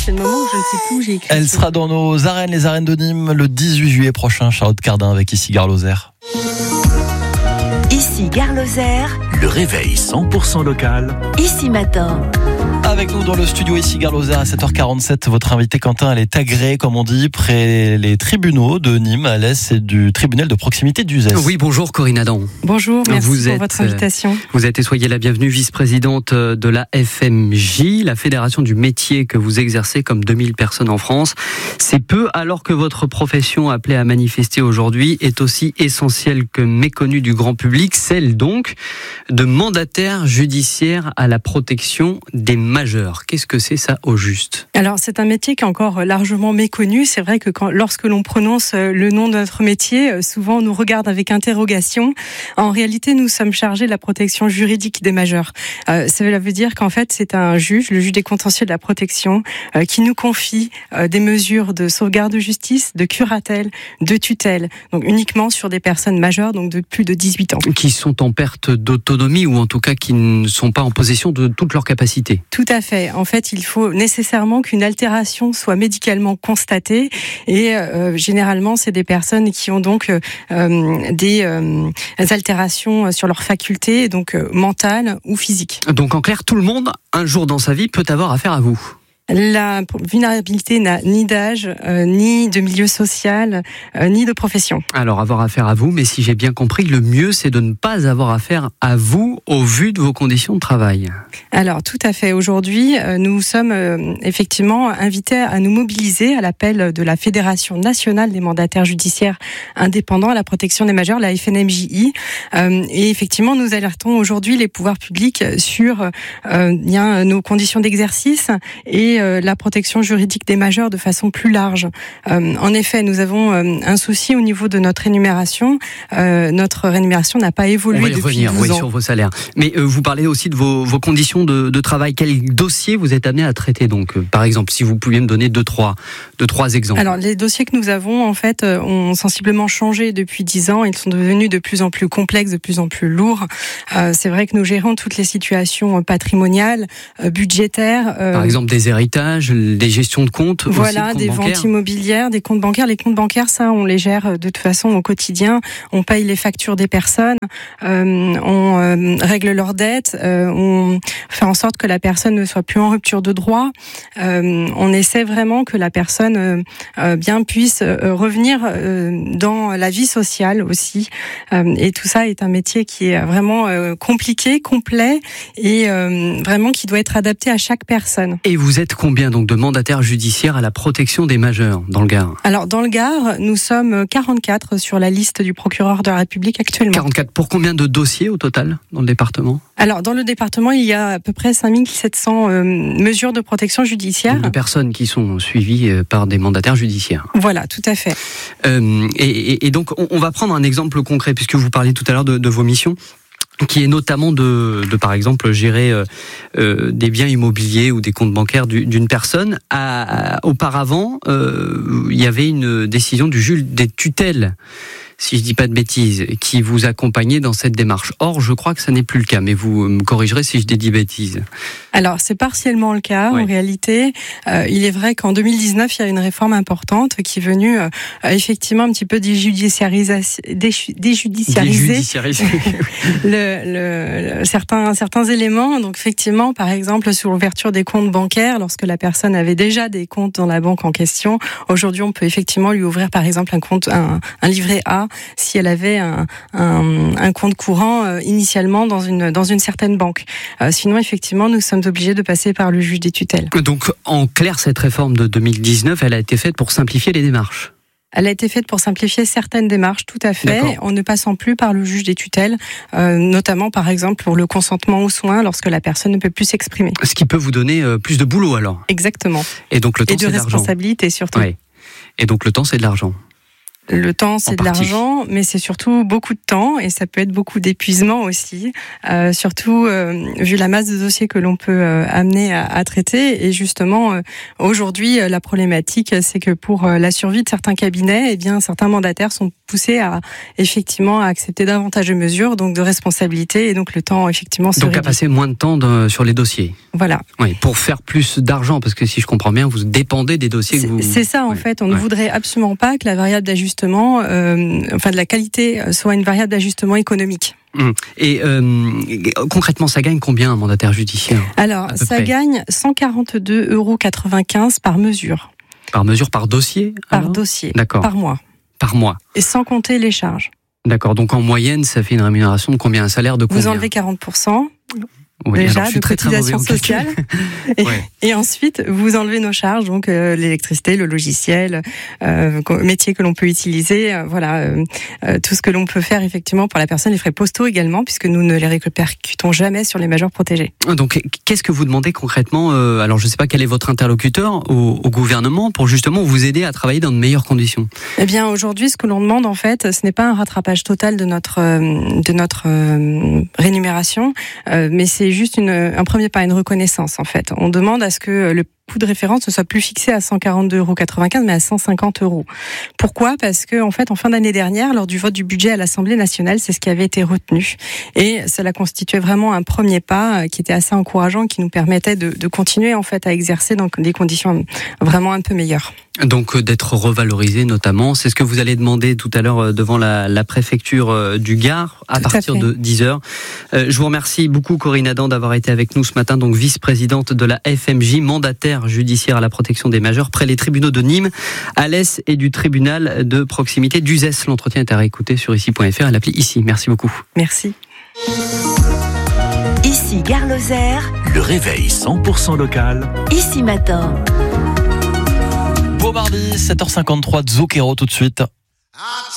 c'est le moment où je ne sais plus où j'ai écrit. Elle sera dans nos arènes, les arènes de Nîmes, le 18 juillet prochain. Charlotte Cardin avec Ici Gare Lozère. Ici Gare Lozère, le réveil 100% local. Ici Matin. Avec nous dans le studio Ici Gare Lozère à 7h47, votre invité Quentin, elle est agréée, comme on dit, près les tribunaux de Nîmes, à l'est du tribunal de proximité d'Uzès. Oui, bonjour Corinne Adam. Bonjour, merci pour votre invitation. Vous êtes et soyez la bienvenue, vice-présidente de la FMJ, la fédération du métier que vous exercez comme 2000 personnes en France. C'est peu, alors que votre profession appelée à manifester aujourd'hui est aussi essentielle que méconnue du grand public, celle donc de mandataire judiciaire à la protection des majeurs. Qu'est-ce que c'est ça au juste ? Alors c'est un métier qui est encore largement méconnu. C'est vrai que lorsque l'on prononce le nom de notre métier, souvent on nous regarde avec interrogation. En réalité, nous sommes chargés de la protection juridique des majeurs. Cela veut dire qu'en fait c'est un juge, le juge des contentieux de la protection, qui nous confie des mesures de sauvegarde de justice, de curatelle, de tutelle, donc uniquement sur des personnes majeures, donc de plus de 18 ans. Qui sont en perte d'autonomie ou en tout cas qui ne sont pas en possession de toutes leurs capacités. Tout à fait. En fait, il faut nécessairement qu'une altération soit médicalement constatée et généralement, c'est des personnes qui ont donc des altérations sur leurs facultés, donc mentales ou physiques. Donc en clair, tout le monde, un jour dans sa vie, peut avoir affaire à vous. La vulnérabilité n'a ni d'âge, ni de milieu social, ni de profession. Alors, avoir affaire à vous, mais si j'ai bien compris, le mieux, c'est de ne pas avoir affaire à vous au vu de vos conditions de travail. Alors, tout à fait. Aujourd'hui, nous sommes effectivement invités à nous mobiliser à l'appel de la Fédération nationale des mandataires judiciaires indépendants à la protection des majeurs, la FNMJI. Et effectivement, nous alertons aujourd'hui les pouvoirs publics sur nos conditions d'exercice et la protection juridique des majeurs de façon plus large. En effet, nous avons un souci au niveau de notre rémunération. Notre rémunération n'a pas évolué depuis 12 ans. On va y revenir, sur vos salaires. Mais vous parlez aussi de vos conditions de travail. Quel dossier vous êtes amené à traiter donc, par exemple, si vous pouviez me donner deux, trois exemples. Alors, les dossiers que nous avons, en fait, ont sensiblement changé depuis 10 ans. Ils sont devenus de plus en plus complexes, de plus en plus lourds. C'est vrai que nous gérons toutes les situations patrimoniales, budgétaires. Par exemple, des héritages, des gestions de comptes. Voilà, des ventes immobilières, des comptes bancaires. Les comptes bancaires, ça, on les gère de toute façon au quotidien. On paye les factures des personnes, on règle leurs dettes, on fait en sorte que la personne ne soit plus en rupture de droit. On essaie vraiment que la personne bien puisse revenir dans la vie sociale aussi. Et tout ça est un métier qui est vraiment compliqué, complet et vraiment qui doit être adapté à chaque personne. Et vous êtes combien donc de mandataires judiciaires à la protection des majeurs dans le Gard ? Alors dans le Gard, nous sommes 44 sur la liste du procureur de la République actuellement. 44 pour combien de dossiers au total dans le département ? Alors dans le département, il y a à peu près 5700 mesures de protection judiciaire. De personnes qui sont suivies par des mandataires judiciaires. Voilà, tout à fait. Et donc on va prendre un exemple concret puisque vous parliez tout à l'heure de vos missions, qui est notamment de par exemple gérer des biens immobiliers ou des comptes bancaires d'une personne. Auparavant, il y avait une décision du juge des tutelles, si je dis pas de bêtises, qui vous accompagnait dans cette démarche. Or, je crois que ça n'est plus le cas, mais vous me corrigerez si je dis bêtises. Alors, c'est partiellement le cas, en réalité. Il est vrai qu'en 2019, il y a une réforme importante qui est venue effectivement un petit peu déjudiciariser certains éléments. Donc, effectivement, par exemple, sur l'ouverture des comptes bancaires, lorsque la personne avait déjà des comptes dans la banque en question, aujourd'hui, on peut effectivement lui ouvrir, par exemple, un livret A si elle avait un compte courant initialement dans une certaine banque. Sinon, effectivement, nous sommes obligés de passer par le juge des tutelles. Donc, en clair, cette réforme de 2019, elle a été faite pour simplifier les démarches. Elle a été faite pour simplifier certaines démarches, tout à fait, en ne passant plus par le juge des tutelles, notamment par exemple pour le consentement aux soins lorsque la personne ne peut plus s'exprimer. Ce qui peut vous donner plus de boulot alors. Exactement. Et donc le temps, c'est de l'argent. Et de responsabilité surtout. Oui. Et donc le temps, c'est de l'argent. Le temps, c'est de l'argent, mais c'est surtout beaucoup de temps et ça peut être beaucoup d'épuisement aussi, surtout vu la masse de dossiers que l'on peut amener à traiter. Et justement, aujourd'hui, la problématique, c'est que pour la survie de certains cabinets, eh bien, certains mandataires sont poussés à effectivement à accepter davantage de mesures, donc de responsabilités, et donc le temps effectivement se donc réduit. à passer moins de temps sur les dossiers. Voilà. Oui, pour faire plus d'argent, parce que si je comprends bien, vous dépendez des dossiers que vous... C'est ça en fait. On ne voudrait absolument pas que la variable d'ajustement, de la qualité, soit une variable d'ajustement économique. Et concrètement, ça gagne combien un mandataire judiciaire ? Alors, ça gagne 142,95 € par mesure. Par mesure, par dossier ? Par dossier. D'accord. Par mois. Par mois. Et sans compter les charges. D'accord. Donc en moyenne, ça fait une rémunération de combien ? Un salaire de combien ? Vous enlevez 40%. Oui, déjà, alors, je suis de très cotisation mauvais en sociale. Et ensuite, vous enlevez nos charges, donc l'électricité, le logiciel, métier que l'on peut utiliser, tout ce que l'on peut faire effectivement pour la personne, les frais postaux également, puisque nous ne les répercutons jamais sur les majeurs protégés. Donc, qu'est-ce que vous demandez concrètement ? Alors, je ne sais pas quel est votre interlocuteur au gouvernement pour justement vous aider à travailler dans de meilleures conditions. Eh bien, aujourd'hui, ce que l'on demande, en fait, ce n'est pas un rattrapage total de notre rémunération, mais c'est juste un premier pas, une reconnaissance en fait. On demande à ce que le coût de référence ne soit plus fixé à 142,95 € mais à 150 €. Pourquoi ? Parce que en fait, en fin d'année dernière, lors du vote du budget à l'Assemblée nationale, c'est ce qui avait été retenu. Et cela constituait vraiment un premier pas qui était assez encourageant, qui nous permettait de continuer en fait à exercer dans des conditions vraiment un peu meilleures. Donc d'être revalorisé notamment, c'est ce que vous allez demander tout à l'heure devant la préfecture du Gard à partir de 10h. Je vous remercie beaucoup Corinne Adam d'avoir été avec nous ce matin, donc vice-présidente de la FMJ, mandataire judiciaire à la protection des majeurs près les tribunaux de Nîmes, Alès et du tribunal de proximité d'Uzès. L'entretien est à réécouter sur ici.fr et l'appli Ici. Merci beaucoup. Merci. Ici Gare Lozère. Le réveil 100% local. Ici Matin. Beau mardi, 7h53, Zucchero tout de suite.